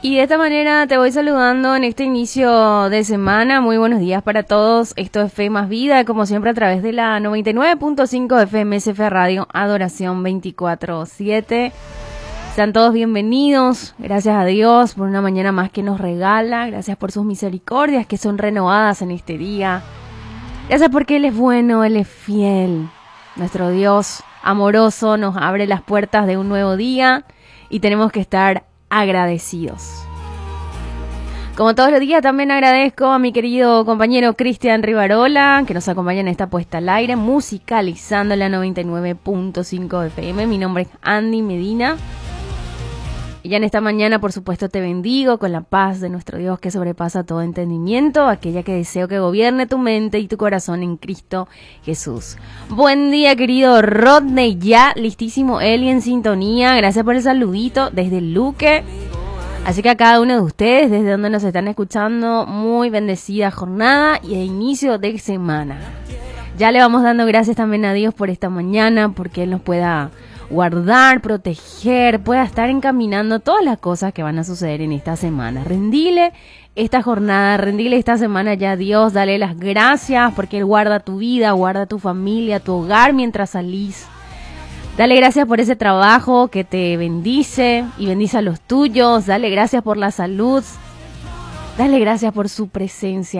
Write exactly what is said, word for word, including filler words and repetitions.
Y de esta manera te voy saludando en este inicio de semana. Muy buenos días para todos. Esto es Fe Más Vida, como siempre a través de la noventa y nueve punto cinco F M S F Radio, Adoración veinticuatro siete. Sean todos bienvenidos. Gracias a Dios por una mañana más que nos regala. Gracias por sus misericordias que son renovadas en este día. Gracias porque Él es bueno, Él es fiel. Nuestro Dios amoroso nos abre las puertas de un nuevo día y tenemos que estar agradecidos. Como todos los días, también agradezco a mi querido compañero Cristian Rivarola, que nos acompaña en esta puesta al aire, musicalizando la noventa y nueve punto cinco F M. Mi nombre es Andy Medina. Y ya en esta mañana, por supuesto, te bendigo con la paz de nuestro Dios que sobrepasa todo entendimiento, aquella que deseo que gobierne tu mente y tu corazón en Cristo Jesús. Buen día, querido Rodney, ya listísimo él y en sintonía. Gracias por el saludito desde Luque. Así que a cada uno de ustedes, desde donde nos están escuchando, muy bendecida jornada y de inicio de semana. Ya le vamos dando gracias también a Dios por esta mañana, porque Él nos pueda guardar, proteger, pueda estar encaminando todas las cosas que van a suceder en esta semana. Rendile esta jornada, rendile esta semana ya a Dios, dale las gracias porque Él guarda tu vida, guarda tu familia, tu hogar mientras salís. Dale gracias por ese trabajo que te bendice y bendice a los tuyos. Dale gracias por la salud. Dale gracias por su presencia.